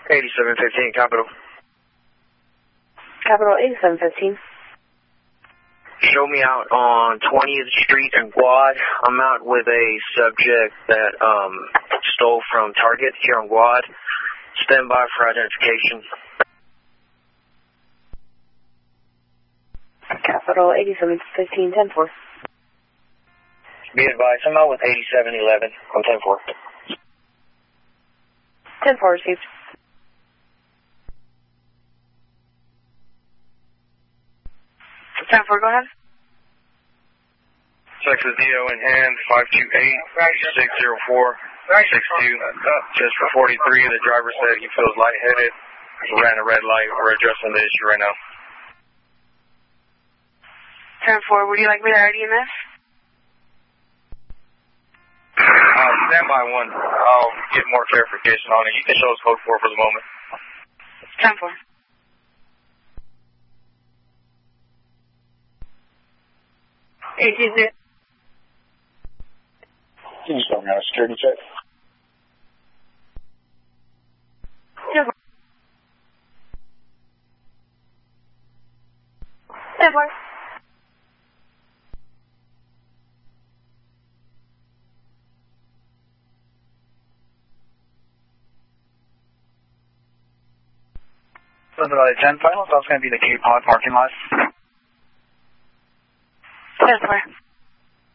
8715, Capital. Capital 8715. Show me out on 20th Street and Guad. I'm out with a subject that stole from Target here on Guad. Stand by for identification. Capital 8715, 10-4. Be advised, I'm out with 8711 on 10-4. 10-4 received. 10-4, go ahead. Texas DO in hand, 528-604-62. Just for 43, the driver said he feels lightheaded. Ran a red light. We're addressing the issue right now. 10-4, would you like me to ID in this? Stand by one. I'll get more clarification on it. You can show us code 4 for the moment. 10-4. Can you show me on a security check? 10-4. 10-4. So the 10 final, so it's going to be the Cape Cod parking lot. 10-4.